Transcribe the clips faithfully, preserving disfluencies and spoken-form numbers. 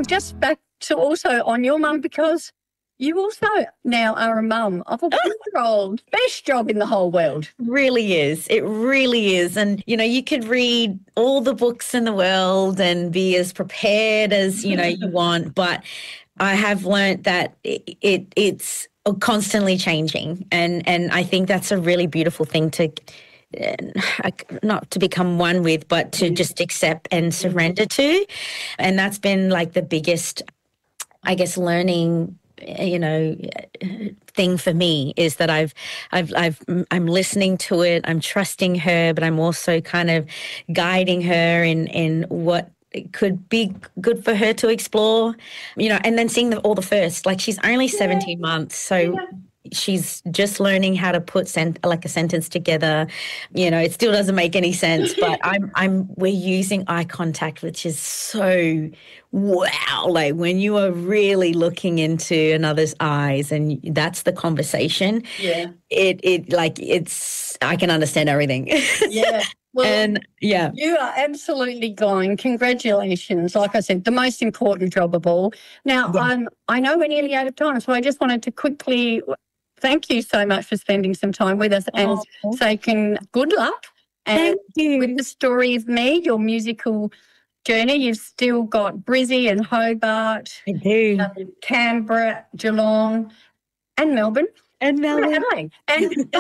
just back to also on your mum, because you also now are a mum of a one-year-old. Best job in the whole world. Really is. It really is. And, you know, you could read all the books in the world and be as prepared as, you know, you want. But I have learnt that it, it it's constantly changing. And, and I think that's a really beautiful thing to not to become one with, but to just accept and surrender to. And that's been like the biggest, I guess, learning, you know, thing for me is that I've, I've, I've, I'm listening to it. I'm trusting her, but I'm also kind of guiding her in, in what it could be good for her to explore, you know, and then seeing the, all the first, like she's only seventeen months. So yeah. She's just learning how to put sent, like a sentence together. You know, it still doesn't make any sense, but I'm, I'm, we're using eye contact, which is so wow. Like when you are really looking into another's eyes and that's the conversation. Yeah. It, it like, it's, I can understand everything. Yeah. Well, and yeah. You are absolutely going. Congratulations. Like I said, the most important job of all. Now, yeah. um, I know we're nearly out of time, so I just wanted to quickly thank you so much for spending some time with us and oh. saying good luck. And thank you. With the story of me, your musical journey, you've still got Brizzy and Hobart. I do. Um, Canberra, Geelong and Melbourne. And Melbourne. And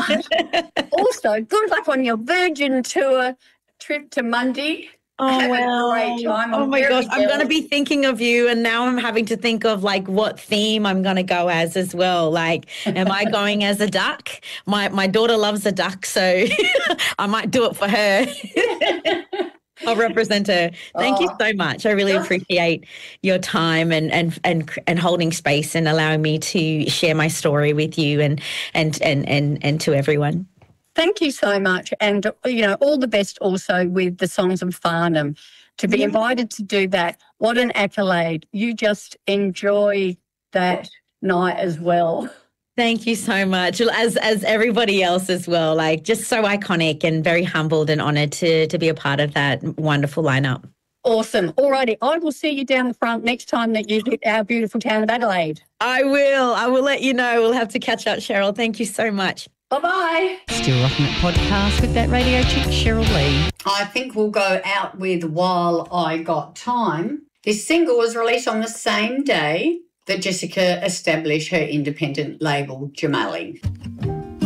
also, good luck on your Virgin Tour trip to Monday. Oh, Have wow. a great time. Oh, I'm my gosh. jealous. I'm going to be thinking of you, and now I'm having to think of, like, what theme I'm going to go as as well. Like, am I going as a duck? My my daughter loves a duck, so I might do it for her. I'll represent her. Thank oh. you so much. I really appreciate your time and, and and and holding space and allowing me to share my story with you and and and and, and to everyone. Thank you so much. And, you know, all the best also with the Songs of Farnham. To be yeah. invited to do that, what an accolade. You just enjoy that night as well. Thank you so much, as as everybody else as well. Like, just so iconic and very humbled and honoured to to be a part of that wonderful lineup. Awesome. All righty. I will see you down the front next time that you hit our beautiful town of Adelaide. I will. I will let you know. We'll have to catch up, Cheryl. Thank you so much. Bye-bye. Still Rocking It podcast with that radio chick, Cheryl Lee. I think we'll go out with While I Got Time. This single was released on the same day that Jessica established her independent label, Jamali.